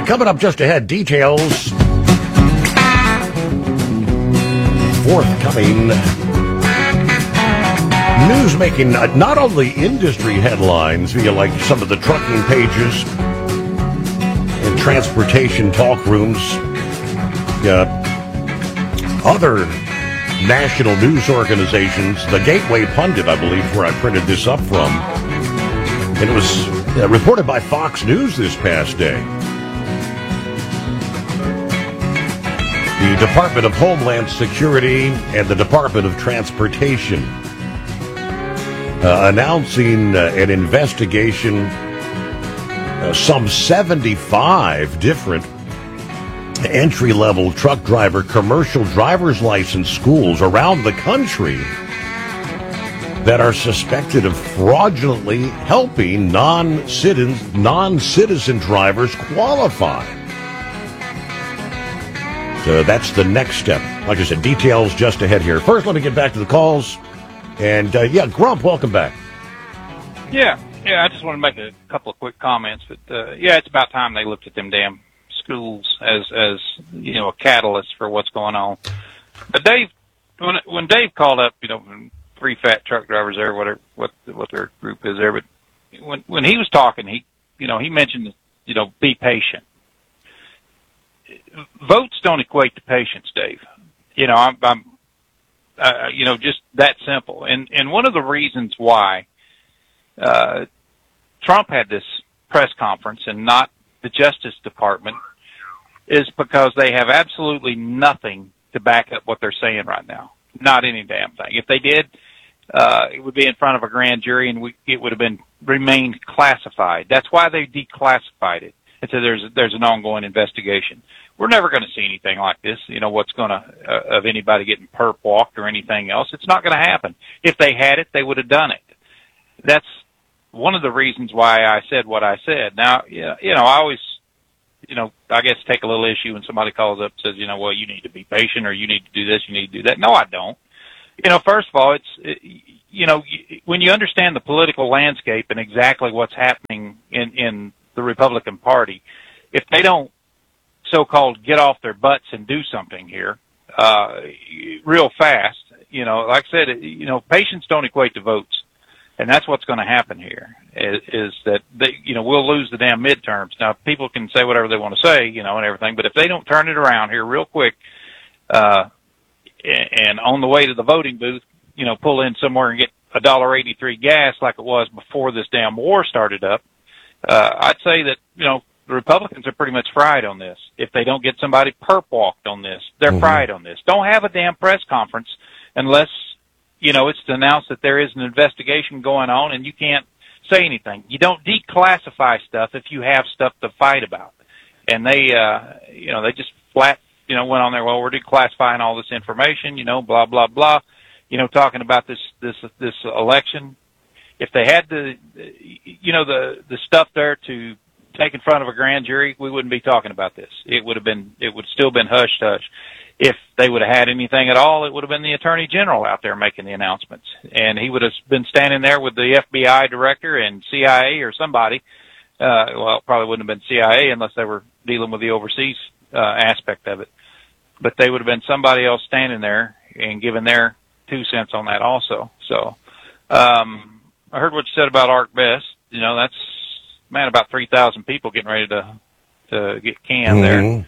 Coming up just ahead, details forthcoming. News making not only industry headlines via like some of the trucking pages and transportation talk rooms, other national news organizations. The Gateway Pundit, I believe, where I printed this up from. And it was reported by Fox News this past day. The Department of Homeland Security and the Department of Transportation announcing an investigation, some 75 different entry-level truck driver commercial driver's license schools around the country that are suspected of fraudulently helping non-citizen drivers qualify. So that's the next step. Like I said, details just ahead here. First, let me get back to the calls. And, Grump, welcome back. Yeah, I just want to make a couple of quick comments. But, it's about time they looked at them damn schools as a catalyst for what's going on. But Dave, when Dave called up, three fat truck drivers there, whatever, what their group is there, but when he was talking, he mentioned, be patient. Votes don't equate to patience, Dave. I'm just that simple. And one of the reasons why Trump had this press conference and not the Justice Department is because they have absolutely nothing to back up what they're saying right now. Not any damn thing. If they did, it would be in front of a grand jury and it would have remained classified. That's why they declassified it. And so there's an ongoing investigation. We're never going to see anything like this, what's going to, of anybody getting perp walked or anything else. It's not going to happen. If they had it, they would have done it. That's one of the reasons why I said what I said. Now, I always, I guess take a little issue when somebody calls up and says, well, you need to be patient or you need to do this, you need to do that. No, I don't. First of all, when you understand the political landscape and exactly what's happening in the Republican Party, if they don't so-called get off their butts and do something here, real fast, like I said, patience don't equate to votes. And that's what's going to happen here is that we'll lose the damn midterms. Now, people can say whatever they want to say, and everything, but if they don't turn it around here real quick, and on the way to the voting booth, pull in somewhere and get $1.83 gas like it was before this damn war started up, I'd say that, the Republicans are pretty much fried on this. If they don't get somebody perp walked on this, they're fried on this. Don't have a damn press conference unless, it's to announce that there is an investigation going on and you can't say anything. You don't declassify stuff if you have stuff to fight about. And they just flat, went on there, well, we're declassifying all this information, blah, blah, blah, talking about this election. If they had the stuff there to take in front of a grand jury, we wouldn't be talking about this. It would still been hush hush. If they would have had anything at all, it would have been the Attorney General out there making the announcements. And he would have been standing there with the FBI director and CIA or somebody. Well, it probably wouldn't have been CIA unless they were dealing with the overseas aspect of it. But they would have been somebody else standing there and giving their 2 cents on that also. So, I heard what you said about ArcBest. That's, about 3,000 people getting ready to get canned there.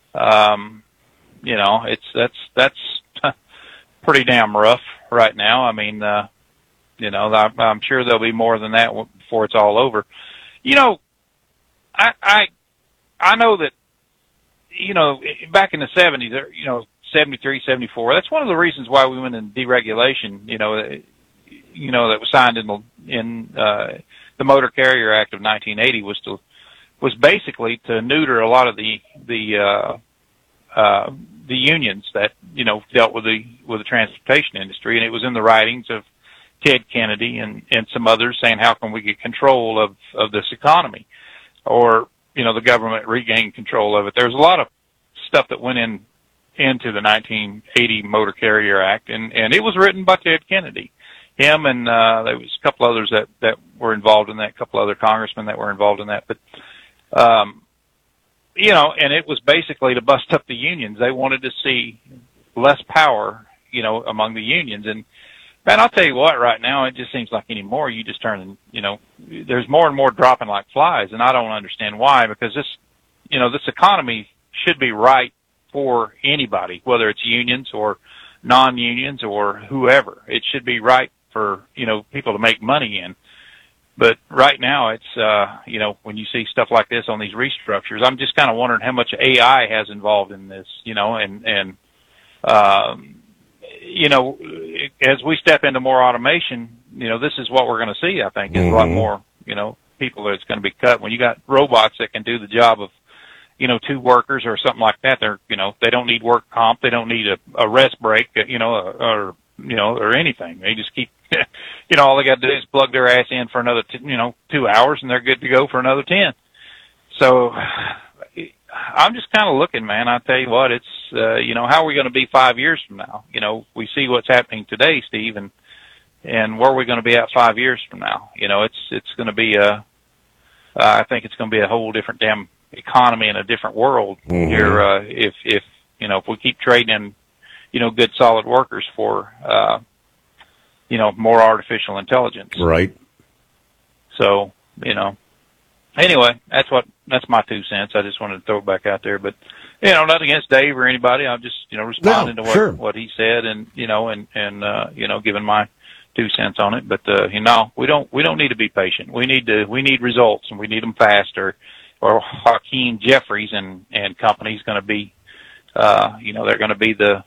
That's pretty damn rough right now. I mean, I'm sure there'll be more than that before it's all over. I know that, back in the 70s, 73, 74, that's one of the reasons why we went in deregulation, that was signed in the Motor Carrier Act of 1980 was basically to neuter a lot of the unions that, dealt with the transportation industry. And it was in the writings of Ted Kennedy and some others saying, how can we get control of this economy? Or, the government regain control of it. There's a lot of stuff that went into the 1980 Motor Carrier Act, and it was written by Ted Kennedy. Him and there was a couple others that were involved in that, a couple other congressmen that were involved in that. But and it was basically to bust up the unions. They wanted to see less power, among the unions. And man, I'll tell you what, right now, it just seems like anymore, you just turn, there's more and more dropping like flies. And I don't understand why, because this economy should be right for anybody, whether it's unions or non-unions or whoever. It should be right for, people to make money in. But right now it's, when you see stuff like this on these restructures, I'm just kind of wondering how much AI has involved in this, as we step into more automation, this is what we're going to see, I think, is a lot more, people that's going to be cut. When you got robots that can do the job of, 2 workers or something like that, they're, they don't need work comp, they don't need a rest break, or anything. They just keep, all they got to do is plug their ass in for another, 2 hours, and they're good to go for another 10. So I'm just kind of looking, man. I tell you what, it's, how are we going to be 5 years from now? We see what's happening today, Steve, and where are we going to be at 5 years from now? It's going to be I think it's going to be a whole different damn economy in a different world here, if we keep trading in, good solid workers for, more artificial intelligence. Right. So, anyway, that's my 2 cents. I just wanted to throw it back out there, but, nothing against Dave or anybody. I'm just, responding to what he said and, giving my 2 cents on it. But, we don't need to be patient. We need results, and we need them fast, or Hakeem Jeffries and company's going to be, they're going to be the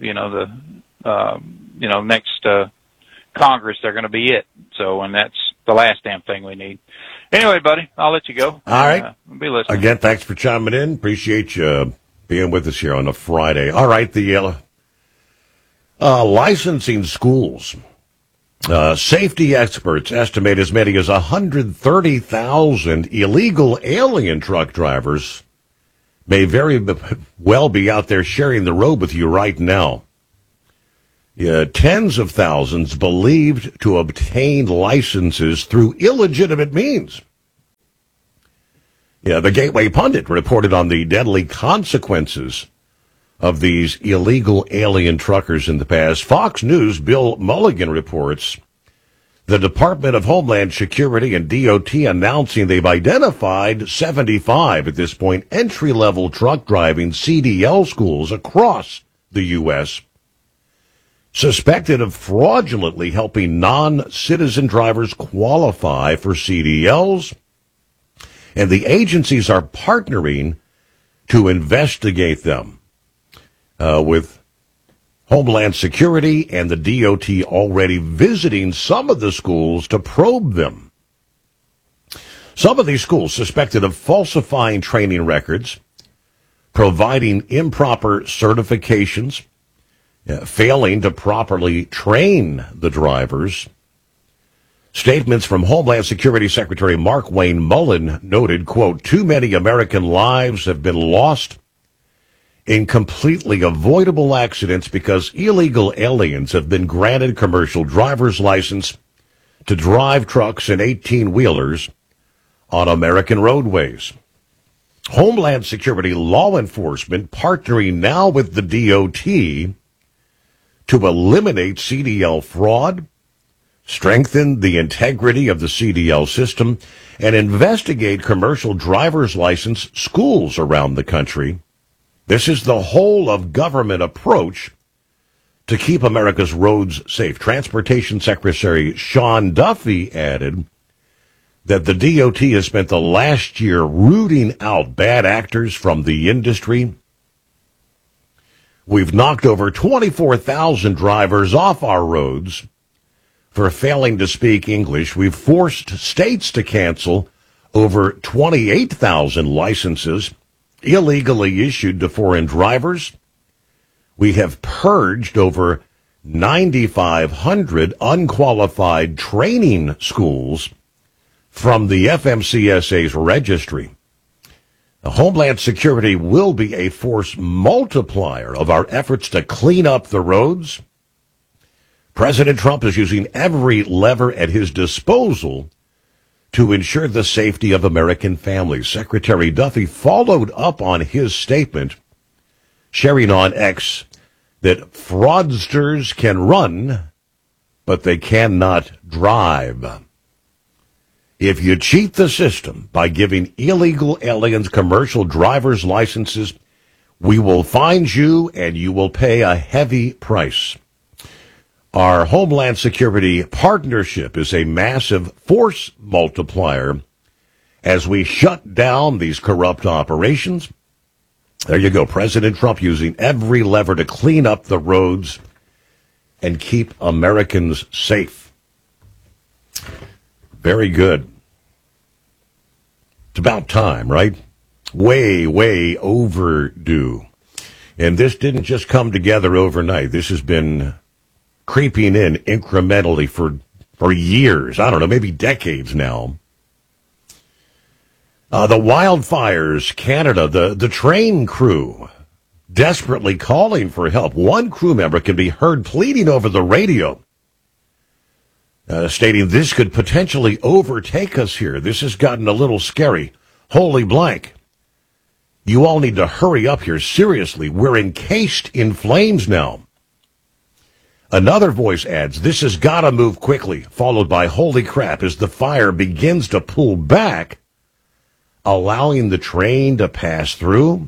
next, Congress, they're going to be it. So, and that's the last damn thing we need. Anyway, buddy, I'll let you go. All right. I'll be listening. Again, thanks for chiming in. Appreciate you being with us here on a Friday. All right, the licensing schools. Safety experts estimate as many as 130,000 illegal alien truck drivers may very well be out there sharing the road with you right now. Tens of thousands believed to obtain licenses through illegitimate means. The Gateway Pundit reported on the deadly consequences of these illegal alien truckers in the past. Fox News' Bill Mulligan reports the Department of Homeland Security and DOT announcing they've identified 75 at this point entry-level truck driving CDL schools across the U.S. suspected of fraudulently helping non-citizen drivers qualify for CDLs, and the agencies are partnering to investigate them, with Homeland Security and the DOT already visiting some of the schools to probe them. Some of these schools suspected of falsifying training records, providing improper certifications, failing to properly train the drivers. Statements from Homeland Security Secretary Mark Wayne Mullen noted, quote, "Too many American lives have been lost in completely avoidable accidents because illegal aliens have been granted commercial driver's license to drive trucks and 18-wheelers on American roadways." Homeland Security law enforcement partnering now with the DOT to eliminate CDL fraud, strengthen the integrity of the CDL system, and investigate commercial driver's license schools around the country. This is the whole of government approach to keep America's roads safe. Transportation Secretary Sean Duffy added that the DOT has spent the last year rooting out bad actors from the industry. We've knocked over 24,000 drivers off our roads for failing to speak English. We've forced states to cancel over 28,000 licenses illegally issued to foreign drivers. We have purged over 9,500 unqualified training schools from the FMCSA's registry. The Homeland Security will be a force multiplier of our efforts to clean up the roads. President Trump is using every lever at his disposal to ensure the safety of American families. Secretary Duffy followed up on his statement, sharing on X that fraudsters can run, but they cannot drive. If you cheat the system by giving illegal aliens commercial driver's licenses, we will find you and you will pay a heavy price. Our Homeland Security partnership is a massive force multiplier as we shut down these corrupt operations. There you go. President Trump using every lever to clean up the roads and keep Americans safe. Very good. It's about time, right? Way, way overdue. And this didn't just come together overnight. This has been creeping in incrementally for years. I don't know, maybe decades now. The wildfires, Canada, the train crew desperately calling for help. One crew member can be heard pleading over the radio, stating this could potentially overtake us here. This has gotten a little scary. Holy blank. You all need to hurry up here. Seriously, we're encased in flames now. Another voice adds, this has got to move quickly, followed by holy crap as the fire begins to pull back, allowing the train to pass through.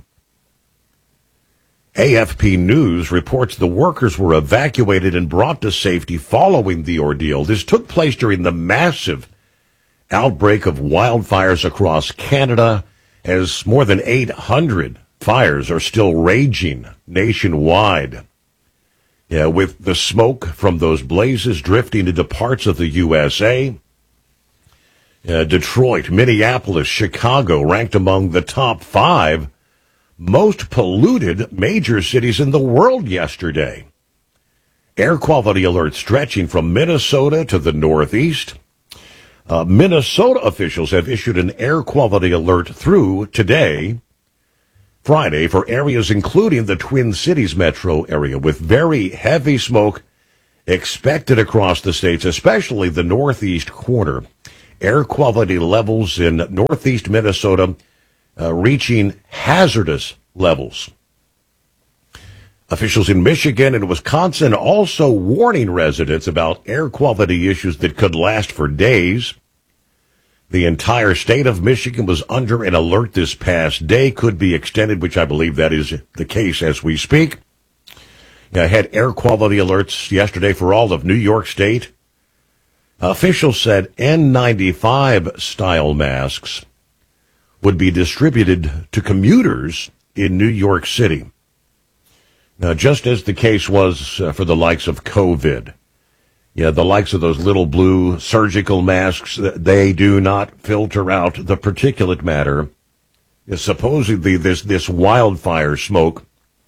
AFP News reports the workers were evacuated and brought to safety following the ordeal. This took place during the massive outbreak of wildfires across Canada, as more than 800 fires are still raging nationwide. Yeah, with the smoke from those blazes drifting into parts of the USA. Detroit, Minneapolis, Chicago ranked among the top 5 most polluted major cities in the world yesterday. Air quality alerts stretching from Minnesota to the Northeast. Minnesota officials have issued an air quality alert through today, Friday, for areas including the Twin Cities metro area, with very heavy smoke expected across the states, especially the northeast corner. Air quality levels in northeast Minnesota reaching hazardous levels. Officials in Michigan and Wisconsin also warning residents about air quality issues that could last for days. The entire state of Michigan was under an alert this past day, could be extended, which I believe that is the case as we speak. I had air quality alerts yesterday for all of New York State. Officials said N95 style masks would be distributed to commuters in New York City. Now, just as the case was for the likes of COVID, the likes of those little blue surgical masks, they do not filter out the particulate matter. Supposedly, this wildfire smoke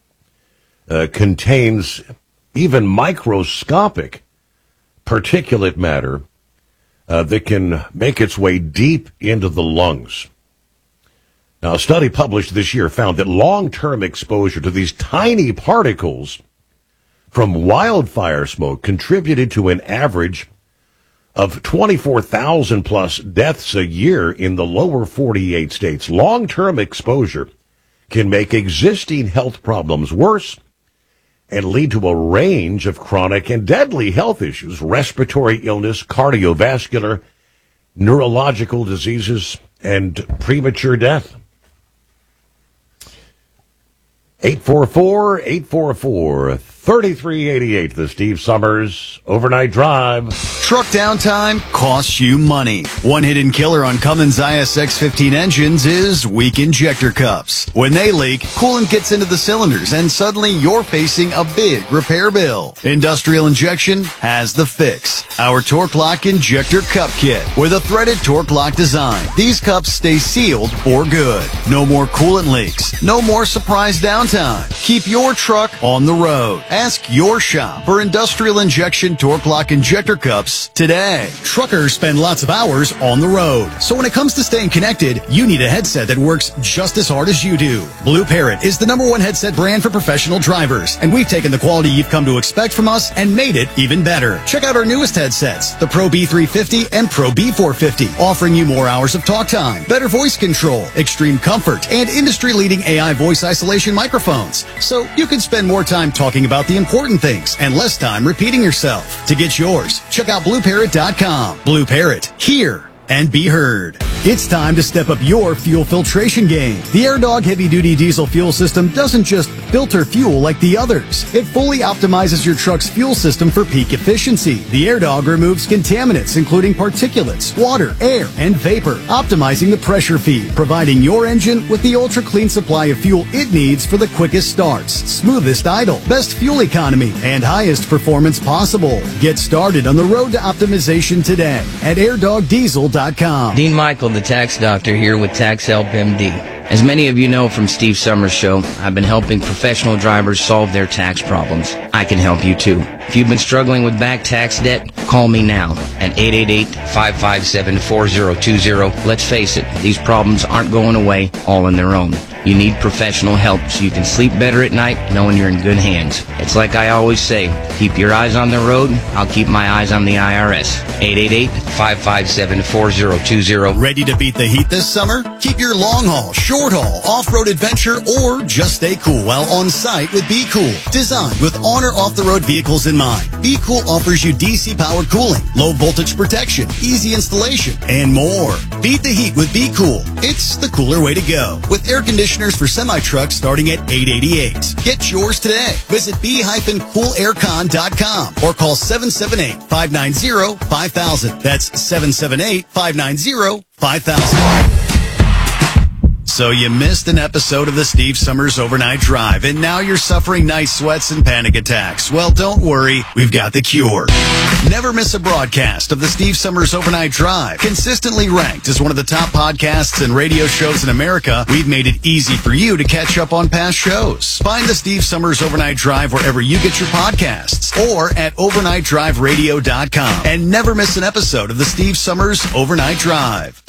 contains even microscopic particulate matter that can make its way deep into the lungs. Now, a study published this year found that long-term exposure to these tiny particles from wildfire smoke contributed to an average of 24,000 plus deaths a year in the lower 48 states. Long-term exposure can make existing health problems worse and lead to a range of chronic and deadly health issues, respiratory illness, cardiovascular, neurological diseases, and premature death. 844-844-3388, the Steve Summers Overnight Drive. Truck downtime costs you money. One hidden killer on Cummins ISX-15 engines is weak injector cups. When they leak, coolant gets into the cylinders and suddenly you're facing a big repair bill. Industrial Injection has the fix. Our Torque Lock Injector Cup Kit with a threaded Torque Lock design. These cups stay sealed for good. No more coolant leaks. No more surprise downtime. Keep your truck on the road. Ask your shop for industrial injection torque lock injector cups today. Truckers spend lots of hours on the road, so when it comes to staying connected, you need a headset that works just as hard as you do. Blue Parrot is the #1 headset brand for professional drivers, and we've taken the quality you've come to expect from us and made it even better. Check out our newest headsets, the Pro B350 and Pro B450, offering you more hours of talk time, better voice control, extreme comfort, and industry-leading AI voice isolation microphones. So you can spend more time talking about the important things and less time repeating yourself. To get yours, check out BlueParrot.com. Blue Parrot, hear and be heard. It's time to step up your fuel filtration game. The AirDog heavy-duty diesel fuel system doesn't just filter fuel like the others. It fully optimizes your truck's fuel system for peak efficiency. The AirDog removes contaminants, including particulates, water, air, and vapor, optimizing the pressure feed, providing your engine with the ultra-clean supply of fuel it needs for the quickest starts, smoothest idle, best fuel economy, and highest performance possible. Get started on the road to optimization today at airdogdiesel.com. Dean Michael, the tax doctor, here with Tax Help MD. As many of you know from Steve Summers' show, I've been helping professional drivers solve their tax problems. I can help you too. If you've been struggling with back tax debt, call me now at 888-557-4020. Let's face it, these problems aren't going away all on their own. You need professional help so you can sleep better at night knowing you're in good hands. It's like I always say, keep your eyes on the road, I'll keep my eyes on the IRS. 888-557-4020. Ready to beat the heat this summer? Keep your long haul, short haul, off-road adventure, or just stay cool while on site with Be Cool. Designed with on or off-the-road vehicles in mind, Be Cool offers you DC-powered cooling, low voltage protection, easy installation, and more. Beat the heat with Be Cool. It's the cooler way to go. With air conditioners for semi-trucks starting at $888. Get yours today. Visit b-coolaircon.com or call 778-590-5000. That's 778-590-5000. So you missed an episode of the Steve Summers Overnight Drive, and now you're suffering night sweats and panic attacks. Well, don't worry. We've got the cure. Never miss a broadcast of the Steve Summers Overnight Drive. Consistently ranked as one of the top podcasts and radio shows in America, we've made it easy for you to catch up on past shows. Find the Steve Summers Overnight Drive wherever you get your podcasts or at overnightdriveradio.com. And never miss an episode of the Steve Summers Overnight Drive.